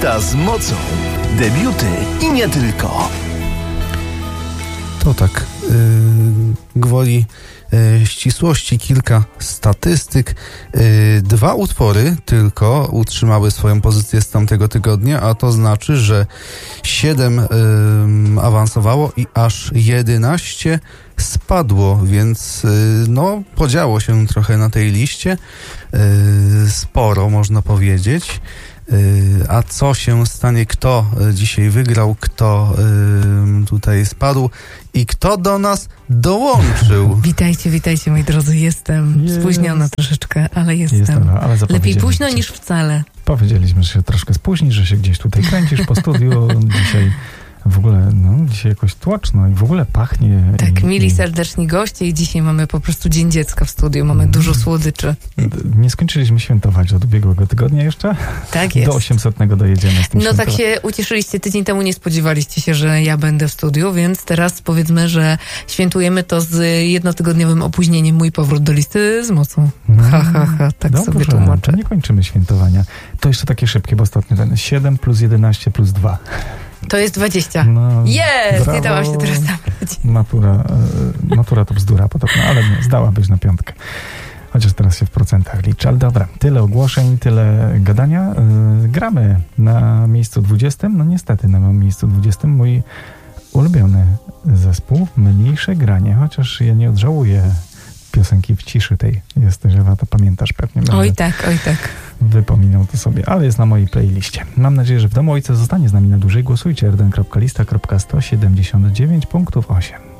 Lista z mocą. Debiuty i nie tylko. To tak, gwoli ścisłości kilka statystyk. 2 utwory tylko utrzymały swoją pozycję z tamtego tygodnia, a to znaczy, że 7 awansowało i aż 11 spadło, więc no podziało się trochę na tej liście. Sporo, można powiedzieć. A co się stanie, kto dzisiaj wygrał, kto tutaj spadł i kto do nas dołączył? Witajcie moi drodzy, jestem spóźniona troszeczkę, ale jestem. Ale lepiej późno niż wcale. Powiedzieliśmy, że się troszkę spóźnisz, że się gdzieś tutaj kręcisz po studiu. Dzisiaj w ogóle, dzisiaj jakoś tłoczno i w ogóle pachnie. Tak, mili serdeczni goście i dzisiaj mamy po prostu Dzień Dziecka w studiu, mamy dużo słodyczy. Nie skończyliśmy świętować od ubiegłego tygodnia jeszcze? Tak jest. Do 800 dojedziemy z tym tak się ucieszyliście, tydzień temu nie spodziewaliście się, że ja będę w studiu, więc teraz powiedzmy, że świętujemy to z jednotygodniowym opóźnieniem, mój powrót do listy z mocą. Tak dobrze, sobie tłumaczę. Nie kończymy świętowania. To jeszcze takie szybkie, bo ostatnio 7 plus 11 plus 2. To jest 20. Jest! Nie dałam się teraz zabrać. Matura to bzdura podobno, ale nie, zdałabyś na 5. Chociaż teraz się w procentach liczy. Ale dobra, tyle ogłoszeń, tyle gadania. Gramy na miejscu 20. No niestety na miejscu 20 mój ulubiony zespół, Mniejsze Granie. Chociaż ja nie odżałuję piosenki W ciszy tej. Jesteś, Ewa, to pamiętasz pewnie. Oj tak. Wypominał to sobie, ale jest na mojej playliście. Mam nadzieję, że w domu ojca zostanie z nami na dłużej. Głosujcie rden.lista.179.8.